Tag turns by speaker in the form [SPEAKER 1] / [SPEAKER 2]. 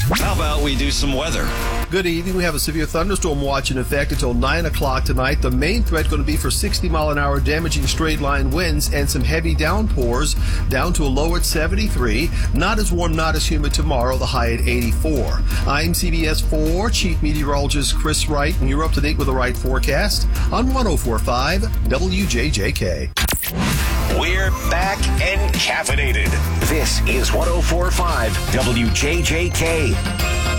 [SPEAKER 1] How about we do some weather?
[SPEAKER 2] Good evening. We have a severe thunderstorm watch in effect until 9 o'clock tonight. The main threat going to be for 60-mile-an-hour damaging straight-line winds and some heavy downpours down to a low at 73. Not as warm, not as humid tomorrow, the high at 84. I'm CBS 4 Chief Meteorologist Chris Wright, and you're up to date with the right forecast on 104.5 WJJK.
[SPEAKER 3] We're back and caffeinated. This is 104.5 WJJK.